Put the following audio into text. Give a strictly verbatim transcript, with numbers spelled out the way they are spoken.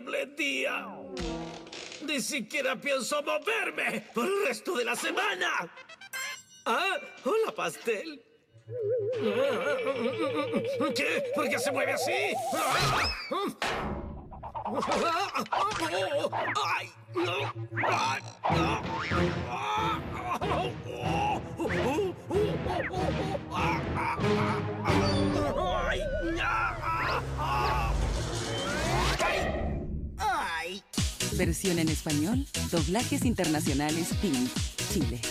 horrible día. Ni siquiera pienso moverme por el resto de la semana. Ah, hola, pastel. ¿Qué? ¿Por qué se mueve así? ¡Ay! ¡No! ¡Ay! Versión en español, Doblajes Internacionales Pink, Chile.